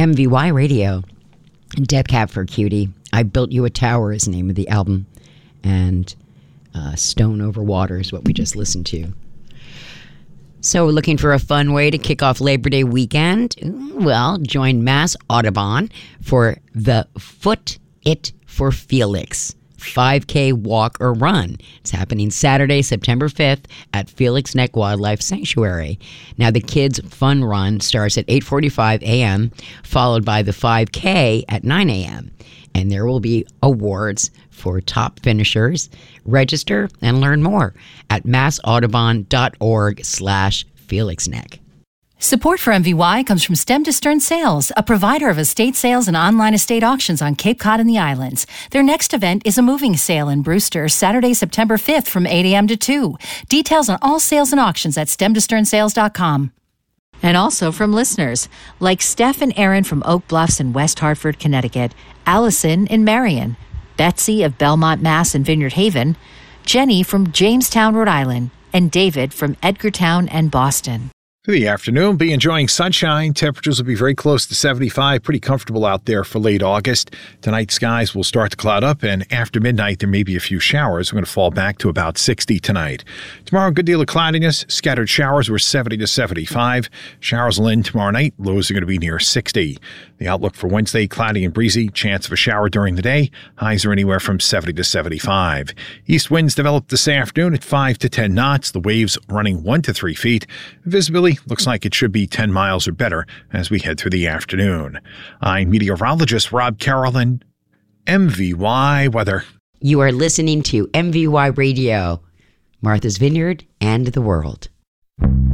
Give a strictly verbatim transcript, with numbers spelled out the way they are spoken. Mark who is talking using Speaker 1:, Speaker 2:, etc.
Speaker 1: M V Y Radio. Death Cab for Cutie. I Built You a Tower is the name of the album. And uh, Stone Over Water is what we just listened to. So we're looking for a fun way to kick off Labor Day weekend? Well, join Mass Audubon for the Foot It for Felix five K walk or run. It's happening Saturday, September fifth at Felix Neck Wildlife Sanctuary. Now, the kids' fun run starts at eight forty-five a.m., followed by the five K at nine a.m., and there will be awards for top finishers. Register and learn more at massaudubon.org slash felixneck.
Speaker 2: Support for M V Y comes from Stem to Stern Sales, a provider of estate sales and online estate auctions on Cape Cod and the islands. Their next event is a moving sale in Brewster, Saturday, September fifth from eight a.m. to two. Details on all sales and auctions at stem to stern sales dot com. And also from listeners like Steph and Aaron from Oak Bluffs in West Hartford, Connecticut, Allison in Marion, Betsy of Belmont, Mass. and Vineyard Haven, Jenny from Jamestown, Rhode Island, and David from Edgartown and Boston.
Speaker 3: For the afternoon, be enjoying sunshine. Temperatures will be very close to seventy-five. Pretty comfortable out there for late August. Tonight, skies will start to cloud up, and after midnight, there may be a few showers. We're going to fall back to about sixty tonight. Tomorrow, a good deal of cloudiness. Scattered showers were seventy to seventy-five. Showers will end tomorrow night. Lows are going to be near sixty. The outlook for Wednesday, cloudy and breezy. Chance of a shower during the day. Highs are anywhere from seventy to seventy-five. East winds develop this afternoon at five to ten knots. The waves running one to three feet. Visibility looks like it should be ten miles or better as we head through the afternoon. I'm meteorologist Rob Carroll, M V Y Weather.
Speaker 1: You are listening to M V Y Radio, Martha's Vineyard and the World.